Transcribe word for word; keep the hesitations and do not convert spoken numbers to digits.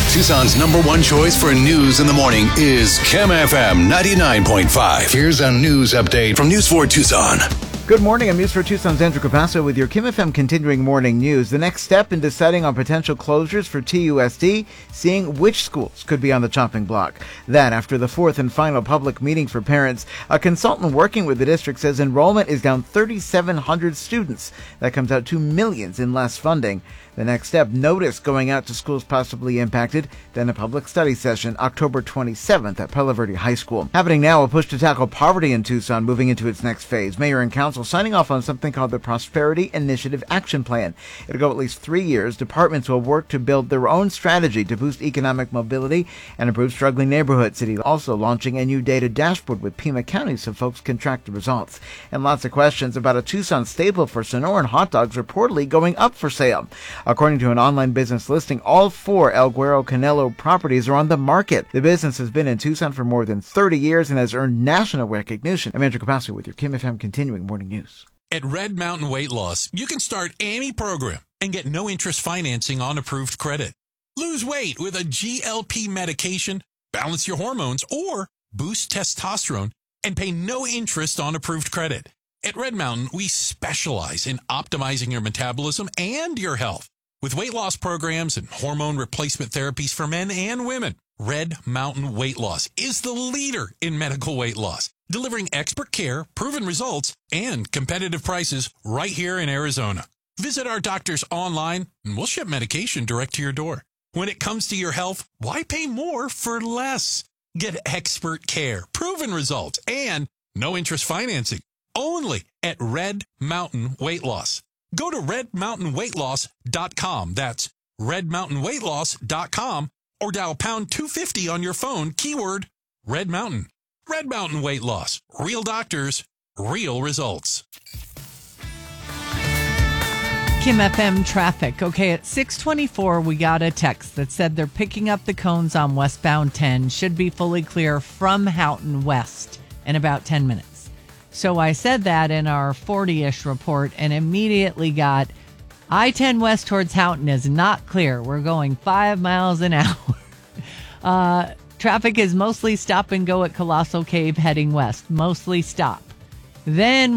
Tucson's number one choice for news in the morning is Kim F M ninety-nine point five. Here's a news update from News four Tucson. Good morning. I'm News four Tucson's Andrew Capasso with your Kim F M continuing morning news. The next step in deciding on potential closures for T U S D, seeing which schools could be on the chopping block. That after the fourth and final public meeting for parents, a consultant working with the district says enrollment is down three thousand seven hundred students. That comes out to millions in less funding. The next step, notice going out to schools possibly impacted, then a public study session October twenty-seventh at Palo Verde High School. Happening now, a push to tackle poverty in Tucson moving into its next phase. Mayor and council signing off on something called the Prosperity Initiative Action Plan. It'll go at least three years. Departments will work to build their own strategy to boost economic mobility and improve struggling neighborhoods. City also launching a new data dashboard with Pima County so folks can track the results. And lots of questions about a Tucson staple for Sonoran hot dogs reportedly going up for sale. According to an online business listing, all four El Guero Canelo properties are on the market. The business has been in Tucson for more than thirty years and has earned national recognition. I'm Andrew Capasso with your Kim F M continuing morning news. At Red Mountain Weight Loss, you can start any program and get no interest financing on approved credit. Lose weight with a G L P medication, balance your hormones, or boost testosterone and pay no interest on approved credit. At Red Mountain, we specialize in optimizing your metabolism and your health with weight loss programs and hormone replacement therapies for men and women. Red Mountain Weight Loss is the leader in medical weight loss, delivering expert care, proven results, and competitive prices right here in Arizona. Visit our doctors online, and we'll ship medication direct to your door. When it comes to your health, why pay more for less? Get expert care, proven results, and no interest financing. Only at Red Mountain Weight Loss. Go to red mountain weight loss dot com. That's red mountain weight loss dot com or dial pound two fifty on your phone, keyword Red Mountain. Red Mountain Weight Loss. Real doctors, real results. Kim F M traffic. Okay, at six twenty-four, we got a text that said they're picking up the cones on westbound ten. Should be fully clear from Houghton West in about ten minutes. So I said that in our forty-ish report and immediately got I ten west towards Houghton is not clear. We're going five miles an hour. Uh, traffic is mostly stop and go at Colossal Cave heading west. Mostly stop. Then